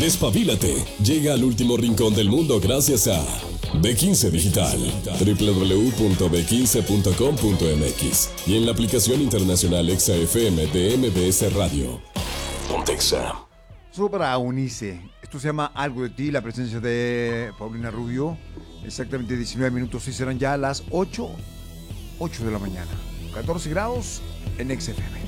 Despabilate. Llega al último rincón del mundo gracias a B15 Digital. www.b15.com.mx y en la aplicación internacional Exa FM de MBS Radio. Pontexa. Solo para Unice. Esto se llama Algo de ti, la presencia de Paulina Rubio. Exactamente 19 minutos y serán ya las 8 de la mañana. 14 grados en XFM.